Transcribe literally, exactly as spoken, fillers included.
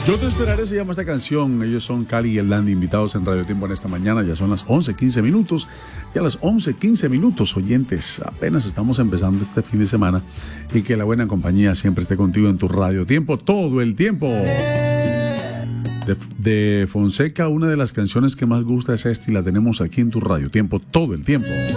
Yo te esperaré, se llama esta canción. Ellos son Cali y el Dandy, invitados en Radio Tiempo en esta mañana. Ya son las once quince minutos. Y a las once quince minutos, oyentes, apenas estamos empezando este fin de semana. Y que la buena compañía siempre esté contigo en tu Radio Tiempo todo el tiempo. De, de Fonseca, una de las canciones que más gusta es esta y la tenemos aquí en tu Radio Tiempo todo el tiempo.